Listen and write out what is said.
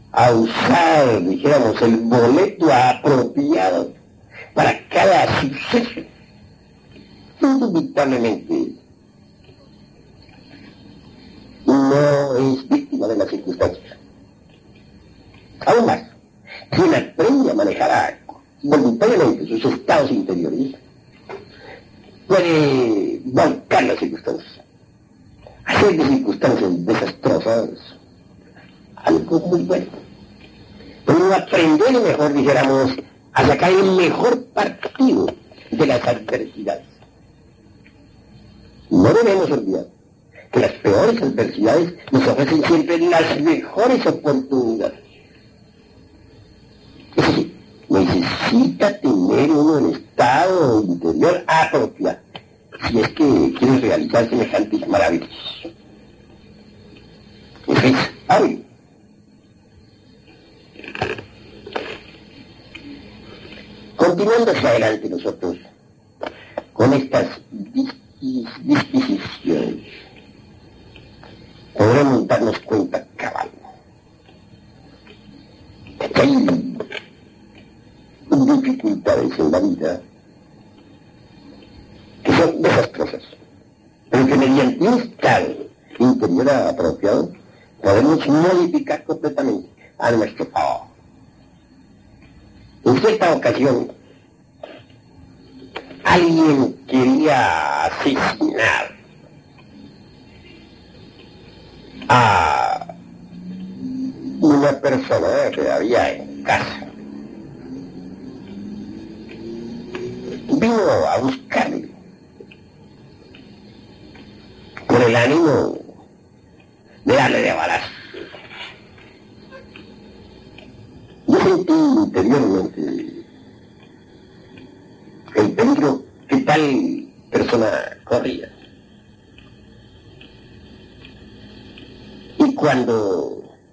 a usar, dijéramos, el boleto apropiado para cada suceso, indubitablemente no es víctima de las circunstancias. Aún más, quien aprende a manejar voluntariamente sus estados interiores puede volcar las circunstancias, hacer de circunstancias desastrosas algo muy bueno. Pero aprender mejor, dijéramos, a sacar el mejor partido de las adversidades. No debemos olvidar que las peores adversidades nos ofrecen siempre las mejores oportunidades. Eso sí, necesita tener uno el estado interior apropiado, si es que quiere realizar semejantes maravillas. Eso es obvio. Continuando hacia adelante nosotros con estas disquisiciones, podremos darnos cuenta cabal que hay dificultades en la vida que son desastrosas, pero que mediante un estado interior apropiado podemos modificar completamente a nuestro favor. En cierta ocasión, alguien quería asesinar a una persona que había en casa. Vino a buscarme con el ánimo de darle de balazo. Yo sentí interiormente el peligro que tal persona corría. Y cuando